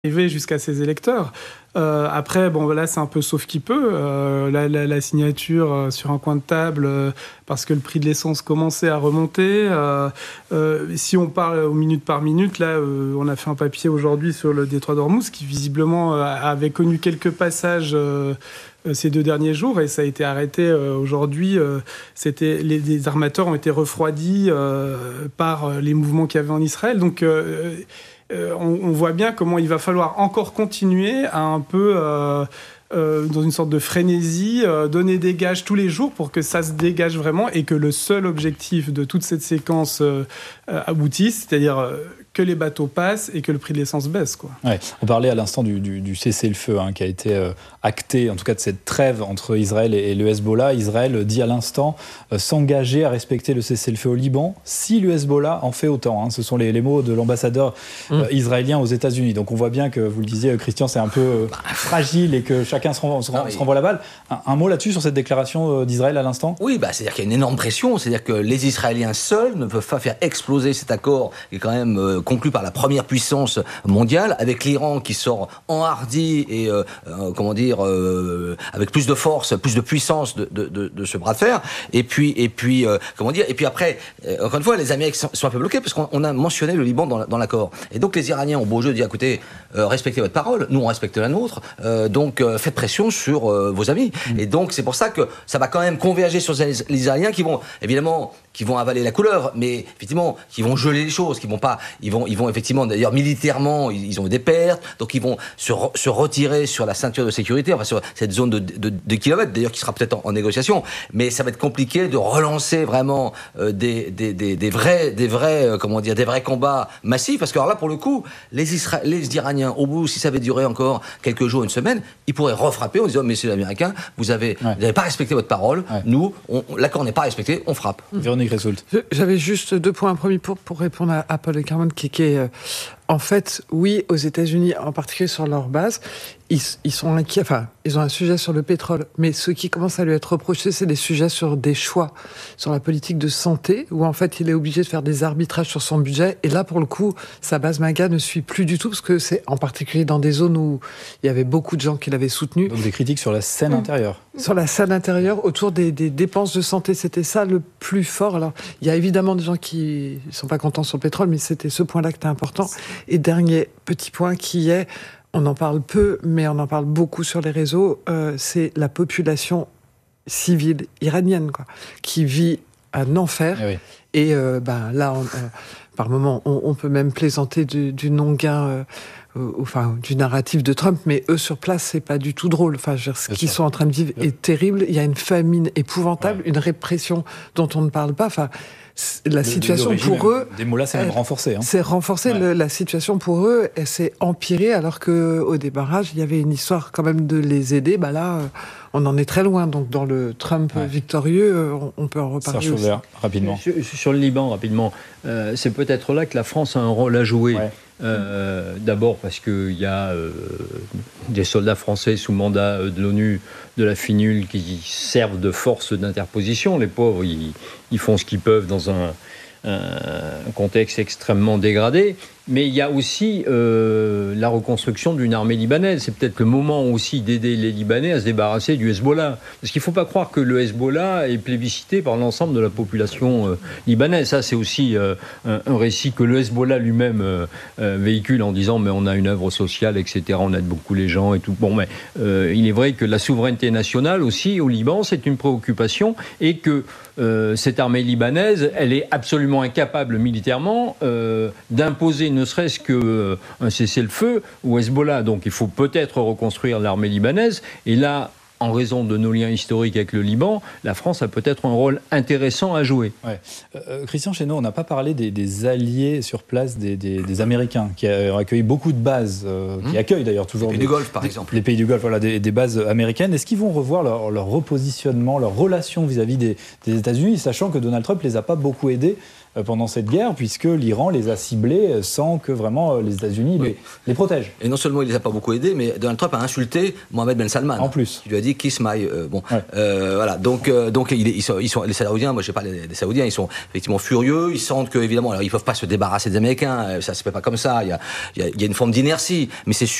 arriver jusqu'à ses électeurs. Après, bon, là, c'est un peu sauf qui peut. La signature sur un coin de table, parce que le prix de l'essence commençait à remonter. Si on parle au minute par minute, là, on a fait un papier aujourd'hui sur le détroit d'Ormuz, qui visiblement avait connu quelques passages ces 2 derniers jours, et ça a été arrêté aujourd'hui. Les armateurs ont été refroidis par les mouvements qu'il y avait en Israël. Donc, on voit bien comment il va falloir encore continuer à un peu, dans une sorte de frénésie, donner des gages tous les jours pour que ça se dégage vraiment et que le seul objectif de toute cette séquence aboutisse, c'est-à-dire que les bateaux passent et que le prix de l'essence baisse, quoi. Ouais, on parlait à l'instant du cessez-le-feu qui a été acté, en tout cas de cette trêve entre Israël et le Hezbollah. Israël dit à l'instant s'engager à respecter le cessez-le-feu au Liban si le Hezbollah en fait autant. Ce sont les mots de l'ambassadeur israélien aux États-Unis. Donc on voit bien que, vous le disiez, Christian, c'est un peu fragile et que chacun se renvoie la balle. Un mot là-dessus sur cette déclaration d'Israël à l'instant ? Oui, c'est-à-dire qu'il y a une énorme pression. C'est-à-dire que les Israéliens seuls ne peuvent pas faire exploser cet accord qui est quand même conclu par la première puissance mondiale, avec l'Iran qui sort enhardi et avec plus de force, plus de puissance de ce bras de fer. Et puis après, encore une fois, les Américains sont un peu bloqués parce qu'on a mentionné le Liban dans l'accord. Et donc les Iraniens ont beau jeu de dire, écoutez, respectez votre parole, nous on respecte la nôtre, donc faites pression sur vos amis. Et donc c'est pour ça que ça va quand même converger sur les Israéliens qui vont avaler la couleur, mais effectivement qui vont geler les choses, ils vont effectivement, d'ailleurs militairement ils ont eu des pertes, donc ils vont se retirer sur la ceinture de sécurité, enfin sur cette zone de kilomètres, d'ailleurs qui sera peut-être en négociation, mais ça va être compliqué de relancer vraiment des vrais combats massifs, parce que alors là pour le coup les Iraniens, au bout, si ça avait duré encore quelques jours, une semaine, ils pourraient refrapper en disant, messieurs les Américains, vous n'avez pas respecté votre parole, nous, l'accord n'est pas respecté, on frappe. Véronique Ressoult. J'avais juste 2 points. Un premier pour répondre à Paul et Carmen, qui est en fait, oui, aux États-Unis, en particulier sur leur base, ils sont inquiets. Enfin, ils ont un sujet sur le pétrole, mais ce qui commence à lui être reproché, c'est des sujets sur des choix, sur la politique de santé, où en fait, il est obligé de faire des arbitrages sur son budget. Et là, pour le coup, sa base MAGA ne suit plus du tout, parce que c'est en particulier dans des zones où il y avait beaucoup de gens qui l'avaient soutenu. Donc des critiques sur la scène intérieure. Sur la scène intérieure, autour des dépenses de santé, c'était ça le plus fort. Alors, il y a évidemment des gens qui ne sont pas contents sur le pétrole, mais c'était ce point-là qui était important. Et dernier petit point qui est, on en parle peu, mais on en parle beaucoup sur les réseaux, c'est la population civile iranienne, qui vit un enfer. Et, oui. Et là, par moments, on peut même plaisanter du non-gain, du narratif de Trump, mais eux sur place, c'est pas du tout drôle. Ce qu'ils sont en train de vivre est terrible. Il y a une famine épouvantable, une répression dont on ne parle pas. La situation pour eux... Des mots là, c'est même renforcé. C'est renforcé. La situation pour eux, elle s'est empirée, alors qu'au débarrage, il y avait une histoire quand même de les aider. Là, on en est très loin. Donc, dans le Trump victorieux, on peut en reparler aussi. Rapidement. Sur le Liban, rapidement, c'est peut-être là que la France a un rôle à jouer. D'abord parce qu'il y a des soldats français sous mandat de l'ONU, de la FINUL, qui servent de force d'interposition. Les pauvres, ils font ce qu'ils peuvent dans un contexte extrêmement dégradé. Mais il y a aussi la reconstruction d'une armée libanaise. C'est peut-être le moment aussi d'aider les Libanais à se débarrasser du Hezbollah. Parce qu'il ne faut pas croire que le Hezbollah est plébiscité par l'ensemble de la population libanaise. Ça, c'est aussi un récit que le Hezbollah lui-même véhicule en disant « mais on a une œuvre sociale, etc. On aide beaucoup les gens et tout ». Bon, mais il est vrai que la souveraineté nationale aussi au Liban, c'est une préoccupation et que cette armée libanaise, elle est absolument incapable militairement d'imposer ne serait-ce qu'un cessez-le-feu au Hezbollah. Donc il faut peut-être reconstruire l'armée libanaise. Et là, en raison de nos liens historiques avec le Liban, la France a peut-être un rôle intéressant à jouer. Christian Chesneau, on n'a pas parlé des alliés sur place, des Américains, qui ont accueilli beaucoup de bases, qui accueillent d'ailleurs toujours... Les pays du Golfe, par exemple. Les pays du Golfe, des bases américaines. Est-ce qu'ils vont revoir leur repositionnement, leur relation vis-à-vis des États-Unis, sachant que Donald Trump ne les a pas beaucoup aidés pendant cette guerre, puisque l'Iran les a ciblés sans que vraiment les États-Unis les protègent. Et non seulement il les a pas beaucoup aidés, mais Donald Trump a insulté Mohamed Ben Salman. En plus. Il lui a dit kiss my. Voilà. Donc ils sont les Saoudiens. Moi, je sais pas les Saoudiens. Ils sont effectivement furieux. Ils sentent que évidemment, alors, ils peuvent pas se débarrasser des Américains. Ça se fait pas comme ça. Il y a une forme d'inertie. Mais c'est